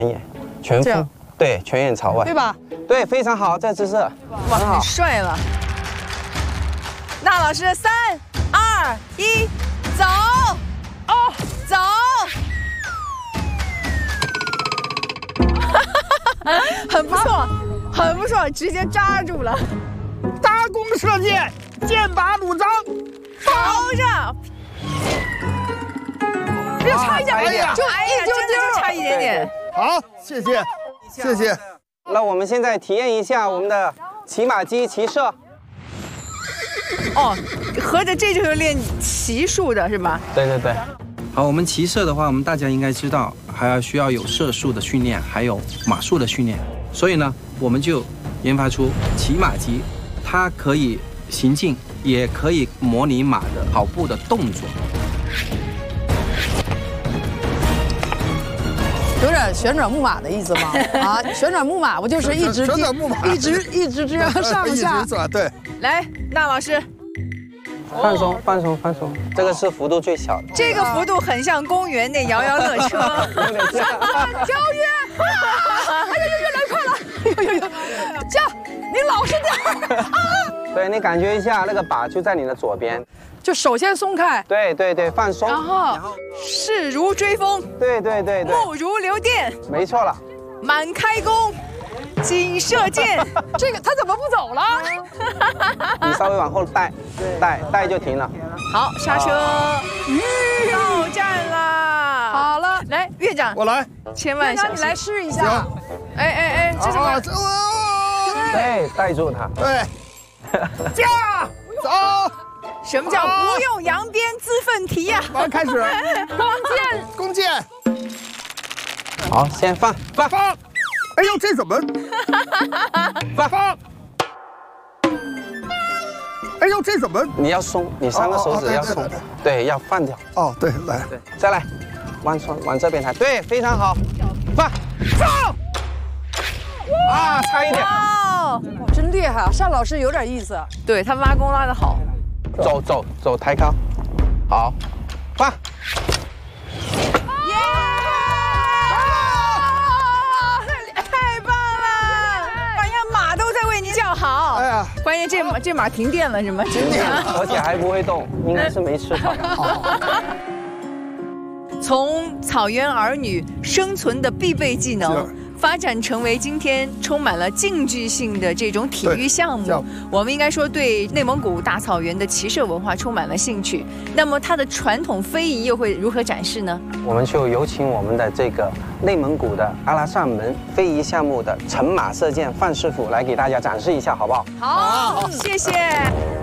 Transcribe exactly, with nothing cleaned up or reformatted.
眼，全副，对，全眼朝外， 对吧？ 对，非常好，这姿势， 哇，很帅了。那老师，三二一，走！哦，走！很不错，很不错，直接扎住了。 搭弓射箭，箭拔弩张， 朝着。别差一点， 哎呀就一丢丢，差一点点。 好，谢谢，谢谢。 那我们现在体验一下我们的骑马击骑射。 哦，合着这就是练骑术的是吧？ 对对对。 好，我们骑射的话，我们大家应该知道，还要需要有射术的训练，还有马术的训练。所以呢，我们就研发出骑马击，它可以行进，也可以模拟马的跑步的动作。 有点旋转木马的意思吗？啊，旋转木马不就是一直旋转木马， 一直一直这样上下？ 对。 来，那老师。 放松，放松，放松。这个是幅度最小的。 这个幅度很像公园那摇摇乐车。 有点像。 焦月，哎呦，越来越快了！哎呦呦呦，这样你老实点啊！ 对你感觉一下，那个靶就在你的左边。 就手先松开。 对对对，放松。 然后势如追风。 对对对对。 目如流电。 没错了。 满开弓。紧射箭， 这个他怎么不走了？ 你稍微往后带，带带就停了。 好，刹车，到站啦！ 好了， 来，院长， 我来， 千万小心， 你来试一下。 哎哎哎，这怎么？ 对，带住它。 对，驾，走。 什么叫不用扬鞭自奋蹄呀？ 马上开始， 弓箭， 弓箭。 好，先放放放。哎呦，这怎么？ 放放！ 哎呦，这怎么？ 你要松，你三个手指要松，对，要放掉。 哦，对，来， 对，再来，往双往这边抬，对，非常好，放放！啊，差一点。 哦， 真厉害啊！单老师有点意思。 对他拉弓拉得好。 走走走，抬高，好，放。 好， 哎呀， 关键这马这马停电了是吗？ 停电了，而且还不会动，应该是没吃饱。 从草原儿女生存的必备技能，发展成为今天充满了竞技性的这种体育项目，我们应该说对内蒙古大草原的骑射文化充满了兴趣。那么它的传统非遗又会如何展示呢？ 我们就有请我们的这个内蒙古的阿拉善门非遗项目的乘马射箭范师傅来给大家展示一下，好不好？ 好，谢谢。